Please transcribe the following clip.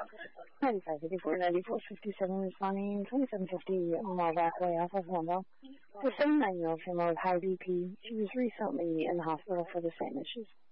9584 9457 responding 2750 Malvac Way off of Lombo. The 7-9-year-old female with high BP. She was recently in the hospital for the same issues.